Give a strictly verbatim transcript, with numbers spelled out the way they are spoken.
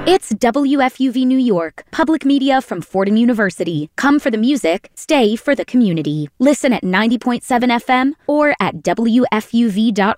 It's W F U V New York, public media from Fordham University. Come for the music, stay for the community. Listen at ninety point seven F M or at W F U V dot